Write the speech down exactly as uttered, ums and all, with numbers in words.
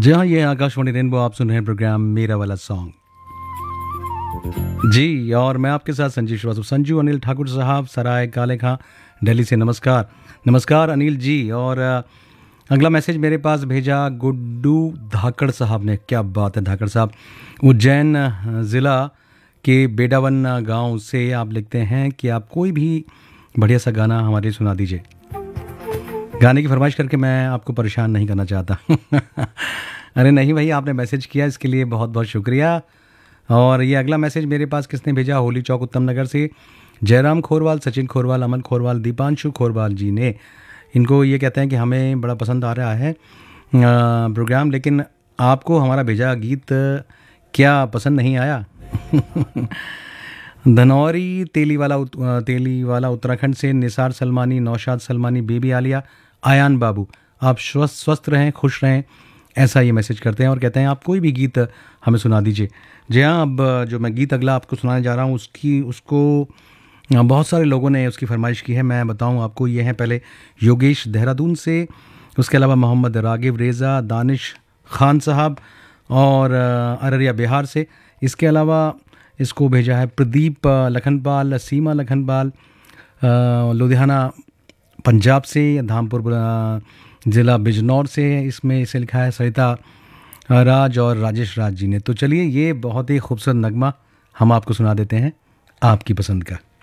जहाँ ये आकाशवाणी रेनबो, आप सुन रहे हैं प्रोग्राम मेरा वाला सॉन्ग जी। और मैं आपके साथ संजीव श्रीवास्तव। संजू अनिल ठाकुर साहब, सराय काले खां, दिल्ली से नमस्कार। नमस्कार अनिल जी। और अ, अगला मैसेज मेरे पास भेजा गुड्डू धाकड़ साहब ने। क्या बात है धाकड़ साहब, उज्जैन अ, ज़िला के बेडावन गांव से आप लिखते हैं कि आप कोई भी बढ़िया सा गाना हमारे सुना दीजिए। गाने की फरमाइश करके मैं आपको परेशान नहीं करना चाहता। अरे नहीं भाई, आपने मैसेज किया, इसके लिए बहुत बहुत शुक्रिया। और ये अगला मैसेज मेरे पास किसने भेजा, होली चौक उत्तम नगर से जयराम खोरवाल, सचिन खोरवाल, अमन खोरवाल, दीपांशु खोरवाल जी ने। इनको ये कहते हैं कि हमें बड़ा पसंद आ रहा है अ, प्रोग्राम, लेकिन आपको हमारा भेजा गीत क्या पसंद नहीं आया? धनौरी तेलीवाला उत- अ, तेलीवाला उत्तराखंड से निसार सलमानी, नौशाद सलमानी, बेबी आलिया, आयान बाबू, आप स्वस्थ स्वस्थ रहें, खुश रहें, ऐसा ये मैसेज करते हैं। और कहते हैं आप कोई भी गीत हमें सुना दीजिए। जी हाँ, अब अ, जो मैं गीत अगला आपको सुनाने जा रहा हूँ उसकी उसको अ, बहुत सारे लोगों ने उसकी फरमाइश की है। मैं बताऊँ आपको, ये हैं पहले योगेश देहरादून से, उसके अलावा मोहम्मद रागिब रेज़ा, दानिश खान साहब, और अ, अररिया बिहार से। इसके अलावा इसको भेजा है प्रदीप अ, लखनपाल, सीमा लखनपाल, अ, लुधियाना पंजाब से, धामपुर अ, ज़िला बिजनौर से। इसमें इसे लिखा है सरिता अ, राज और राजेश राज जी ने। तो चलिए, ये बहुत ही खूबसूरत नगमा हम आपको सुना देते हैं, आपकी पसंद का।